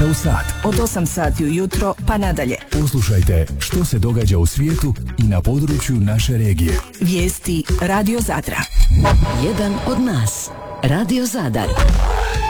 sata u sat. Od 8 sati ujutro pa nadalje. Poslušajte što se događa u svijetu i na području naše regije. Vijesti Radio Zadra. Jedan od nas. Radio Zadar.